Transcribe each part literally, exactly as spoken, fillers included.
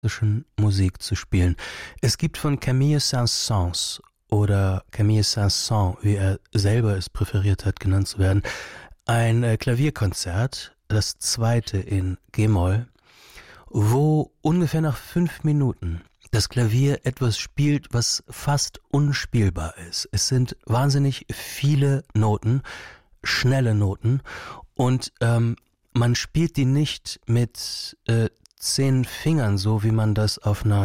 klassischen Musik zu spielen. Es gibt von Camille Saint-Saëns oder Camille Saint-Saëns, wie er selber es präferiert hat, genannt zu werden, ein äh, Klavierkonzert, das zweite in G-Moll, wo ungefähr nach fünf Minuten das Klavier etwas spielt, was fast unspielbar ist. Es sind wahnsinnig viele Noten, schnelle Noten, und ähm, man spielt die nicht mit äh, zehn Fingern, so wie man das auf einer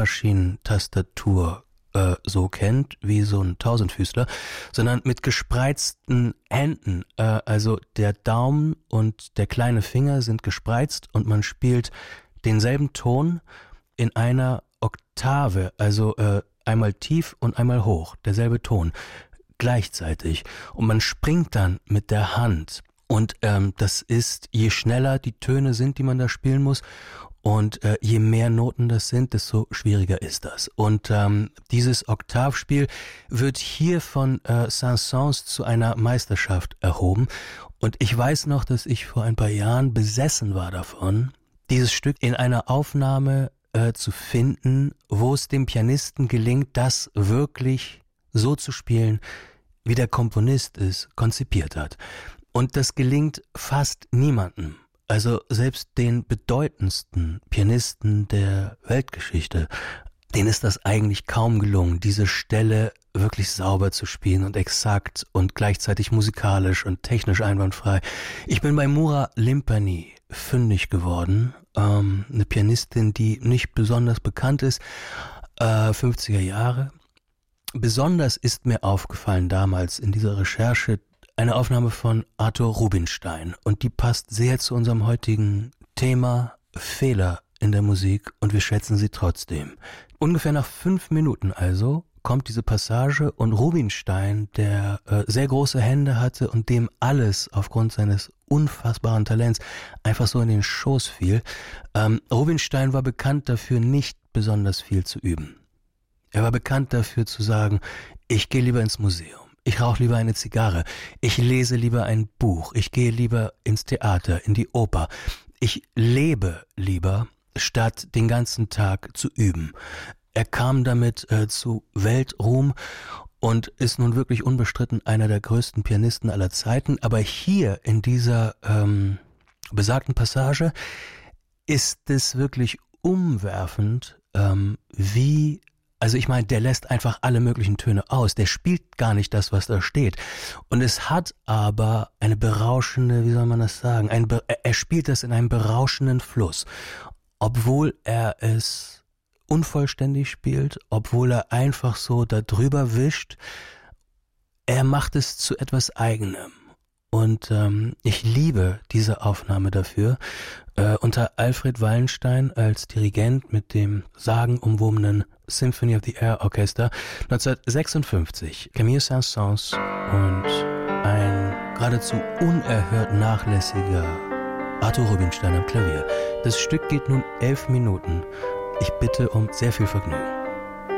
Schreibmaschinentastatur äh, so kennt, wie so ein Tausendfüßler, sondern mit gespreizten Händen. Äh, also der Daumen und der kleine Finger sind gespreizt und man spielt denselben Ton in einer Oktave, also äh, einmal tief und einmal hoch, derselbe Ton, gleichzeitig. Und man springt dann mit der Hand. Und ähm, das ist, je schneller die Töne sind, die man da spielen muss, und äh, je mehr Noten das sind, desto schwieriger ist das. Und ähm, dieses Oktavspiel wird hier von äh, Saint-Saëns zu einer Meisterschaft erhoben. Und ich weiß noch, dass ich vor ein paar Jahren besessen war davon, dieses Stück in einer Aufnahme äh, zu finden, wo es dem Pianisten gelingt, das wirklich so zu spielen, wie der Komponist es konzipiert hat. Und das gelingt fast niemandem. Also selbst den bedeutendsten Pianisten der Weltgeschichte, denen ist das eigentlich kaum gelungen, diese Stelle wirklich sauber zu spielen und exakt und gleichzeitig musikalisch und technisch einwandfrei. Ich bin bei Moura Limpany fündig geworden, ähm, eine Pianistin, die nicht besonders bekannt ist, äh, fünfziger Jahre. Besonders ist mir aufgefallen damals in dieser Recherche eine Aufnahme von Arthur Rubinstein, und die passt sehr zu unserem heutigen Thema Fehler in der Musik, und wir schätzen sie trotzdem. Ungefähr nach fünf Minuten also kommt diese Passage, und Rubinstein, der äh, sehr große Hände hatte und dem alles aufgrund seines unfassbaren Talents einfach so in den Schoß fiel, ähm, Rubinstein war bekannt dafür, nicht besonders viel zu üben. Er war bekannt dafür zu sagen, ich gehe lieber ins Museum. Ich rauche lieber eine Zigarre, ich lese lieber ein Buch, ich gehe lieber ins Theater, in die Oper. Ich lebe lieber, statt den ganzen Tag zu üben. Er kam damit äh, zu Weltruhm und ist nun wirklich unbestritten einer der größten Pianisten aller Zeiten. Aber hier in dieser ähm, besagten Passage ist es wirklich umwerfend, ähm, wie... Also ich meine, der lässt einfach alle möglichen Töne aus. Der spielt gar nicht das, was da steht. Und es hat aber eine berauschende, wie soll man das sagen, ein, er spielt das in einem berauschenden Fluss. Obwohl er es unvollständig spielt, obwohl er einfach so da drüber wischt, er macht es zu etwas Eigenem. Und ähm, ich liebe diese Aufnahme dafür. Äh, unter Alfred Wallenstein als Dirigent mit dem sagenumwobenen Symphony of the Air Orchester neunzehnhundertsechsundfünfzig. Camille Saint-Saëns und ein geradezu unerhört nachlässiger Arthur Rubinstein am Klavier. Das Stück geht nun elf Minuten. Ich bitte um sehr viel Vergnügen.